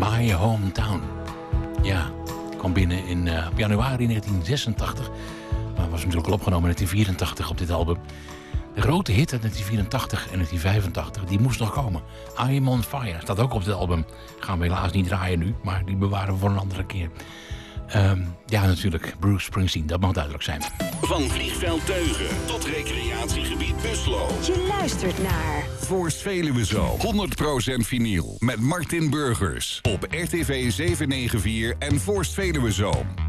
My Hometown. Ja, kwam binnen op januari 1986. Maar was natuurlijk al opgenomen in 1984 op dit album. De grote hit uit 1984 en 1985, die moest nog komen. I Am On Fire staat ook op dit album. Gaan we helaas niet draaien nu, maar die bewaren we voor een andere keer. Ja, natuurlijk, Bruce Springsteen, dat mag duidelijk zijn. Van vliegveld Teugen tot recreatiegebied Buslo. Je luistert naar Voorst Veluwe Zoom. 100% vinyl met Martin Burgers. Op RTV 794 en Voorst Veluwe Zoom.